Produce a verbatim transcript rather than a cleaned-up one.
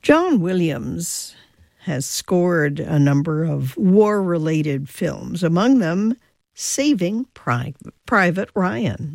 John Williams has scored a number of war-related films, among them Saving Pri- Private Ryan.